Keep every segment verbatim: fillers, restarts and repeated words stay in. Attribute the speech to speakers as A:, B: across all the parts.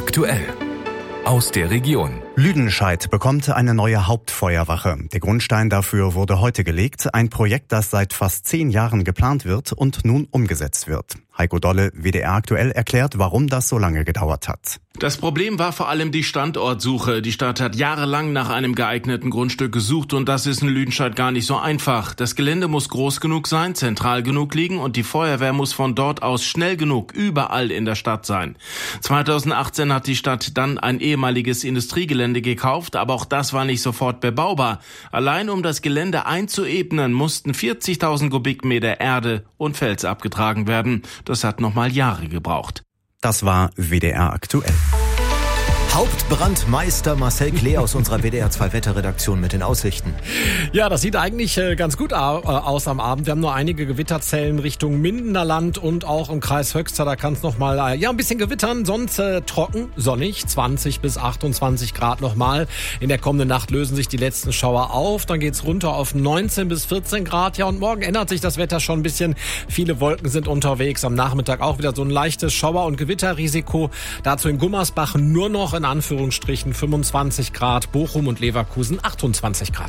A: aktuell. Aus der Region.
B: Lüdenscheid bekommt eine neue Hauptfeuerwache. Der Grundstein dafür wurde heute gelegt. Ein Projekt, das seit fast zehn Jahren geplant wird und nun umgesetzt wird. Heiko Dolle, W D R aktuell, erklärt, warum das so lange gedauert hat.
C: Das Problem war vor allem die Standortsuche. Die Stadt hat jahrelang nach einem geeigneten Grundstück gesucht und das ist in Lüdenscheid gar nicht so einfach. Das Gelände muss groß genug sein, zentral genug liegen und die Feuerwehr muss von dort aus schnell genug überall in der Stadt sein. zweitausendachtzehn hat die Stadt dann ein ehemaliges Industriegelände gekauft, aber auch das war nicht sofort bebaubar. Allein um das Gelände einzuebnen, mussten vierzigtausend Kubikmeter Erde und Fels abgetragen werden. Das hat nochmal Jahre gebraucht.
B: Das war W D R aktuell.
D: Hauptbrandmeister Marcel Klee aus unserer W D R zwei Wetterredaktion mit den Aussichten.
E: Ja, das sieht eigentlich ganz gut aus am Abend. Wir haben nur einige Gewitterzellen Richtung Mindener Land und auch im Kreis Höxter. Da kann es noch mal ja, ein bisschen gewittern. Sonst äh, trocken, sonnig, zwanzig bis achtundzwanzig Grad nochmal. In der kommenden Nacht lösen sich die letzten Schauer auf. Dann geht's runter auf neunzehn bis vierzehn Grad. Ja, und morgen ändert sich das Wetter schon ein bisschen. Viele Wolken sind unterwegs. Am Nachmittag auch wieder so ein leichtes Schauer- und Gewitterrisiko. Dazu in Gummersbach nur noch in Anführungsstrichen fünfundzwanzig Grad, Bochum und Leverkusen achtundzwanzig Grad.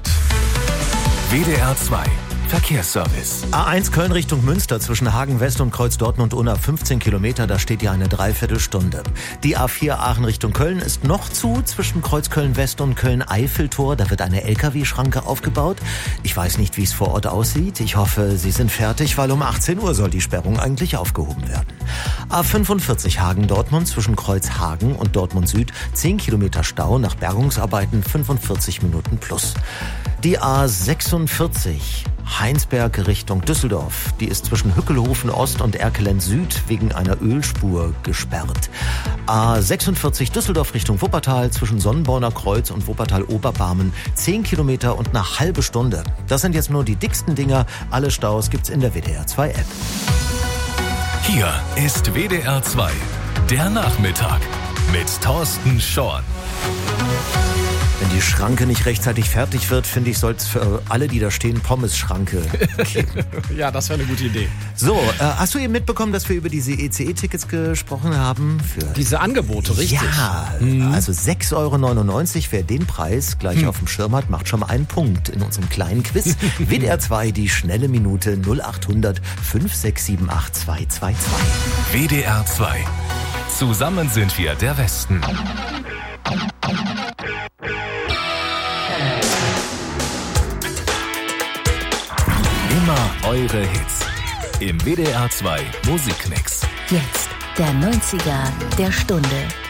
A: W D R zwei Verkehrsservice.
D: A eins Köln Richtung Münster zwischen Hagen West und Kreuz Dortmund-Unna fünfzehn Kilometer, da steht ja eine Dreiviertelstunde. Die A vier Aachen Richtung Köln ist noch zu zwischen Kreuz Köln-West und Köln-Eiffeltor. Da wird eine L K W-Schranke aufgebaut. Ich weiß nicht, wie es vor Ort aussieht. Ich hoffe, Sie sind fertig, weil um achtzehn Uhr soll die Sperrung eigentlich aufgehoben werden. A fünfundvierzig Hagen-Dortmund zwischen Kreuz Hagen und Dortmund Süd zehn Kilometer Stau, nach Bergungsarbeiten fünfundvierzig Minuten plus. Die A sechsundvierzig Heinsberg Richtung Düsseldorf. Die ist zwischen Hückelhofen Ost und Erkelenz Süd wegen einer Ölspur gesperrt. A sechsundvierzig Düsseldorf Richtung Wuppertal zwischen Sonnenborner Kreuz und Wuppertal Oberbarmen zehn Kilometer und eine halbe Stunde. Das sind jetzt nur die dicksten Dinger. Alle Staus gibt's in der W D R zwei App.
A: Hier ist W D R zwei, der Nachmittag mit Thorsten Schorn.
D: Wenn die Schranke nicht rechtzeitig fertig wird, finde ich, soll es für alle, die da stehen, Pommes-Schranke geben.
E: Ja, das wäre eine gute Idee.
D: So, äh, hast du eben mitbekommen, dass wir über diese E C E-Tickets gesprochen haben? Für
E: diese Angebote, richtig?
D: Ja, mhm. Also sechs Euro neunundneunzig. Wer den Preis gleich mhm. auf dem Schirm hat, macht schon mal einen Punkt in unserem kleinen Quiz. W D R zwei, die schnelle Minute null acht hundert fünf sechs sieben acht zwei zwei zwei.
A: W D R zwei. Zusammen sind wir der Westen. Immer eure Hits im W D R zwei Musikmix.
F: Jetzt der neunziger der Stunde.